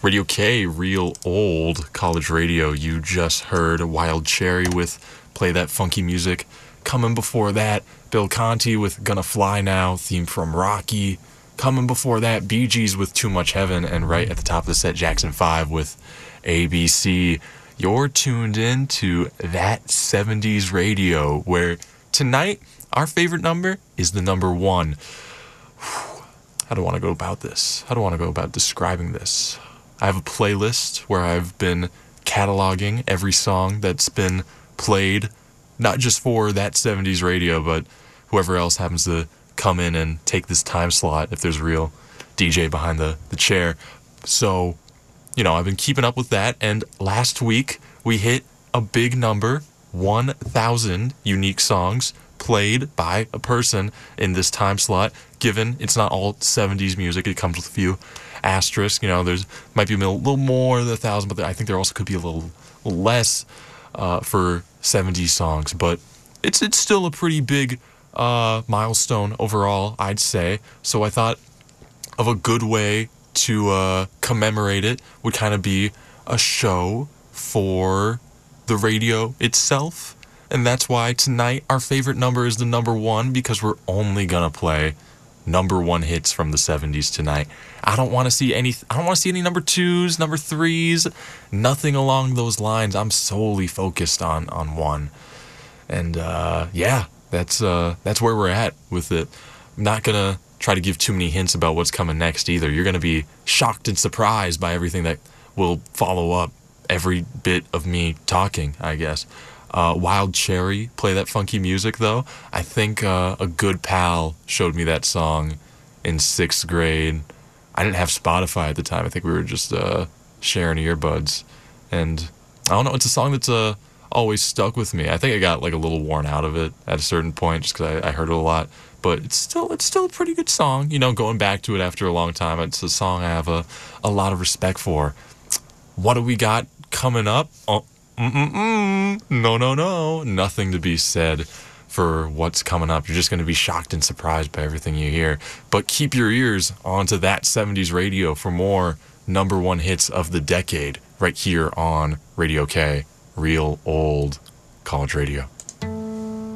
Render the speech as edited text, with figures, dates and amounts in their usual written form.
Radio K, real old college radio. You just heard Wild Cherry with Play That Funky Music. Coming before that, Bill Conti with Gonna Fly Now, theme from Rocky. Coming before that, Bee Gees with Too Much Heaven. And right at the top of the set, Jackson 5 with ABC. You're tuned in to That 70s Radio, where tonight our favorite number is the number one. How do I want to go about this? How do I want to go about describing this? I have a playlist where I've been cataloging every song that's been played, not just for That 70s Radio, but whoever else happens to come in and take this time slot if there's a real DJ behind the chair. So, I've been keeping up with that, and last week we hit a big number, 1,000 unique songs played by a person in this time slot, given it's not all 70s music. It comes with a few asterisks. There's might be a little more than 1,000, but I think there also could be a little less for 70s songs. But it's still a pretty big milestone overall, I'd say. So I thought of a good way to commemorate it would kind of be a show for the radio itself. And that's why tonight our favorite number is the number one, because we're only gonna play number one hits from the 70s tonight. I don't want to see any number twos, number threes, nothing along those lines. I'm solely focused on one. And that's where we're at with it. I'm not gonna try to give too many hints about what's coming next either. You're gonna be shocked and surprised by everything that will follow up, every bit of me talking, I guess. Wild Cherry, Play That Funky Music, though. I think a good pal showed me that song in 6th grade. I didn't have Spotify at the time. I think we were just sharing earbuds. And I don't know, it's a song that's always stuck with me. I think I got like a little worn out of it at a certain point just because I heard it a lot. But it's still a pretty good song. Going back to it after a long time, it's a song I have a lot of respect for. What do we got coming up? No. Nothing to be said for what's coming up. You're just going to be shocked and surprised by everything you hear. But keep your ears onto That 70s Radio for more number one hits of the decade right here on Radio K, real old college radio.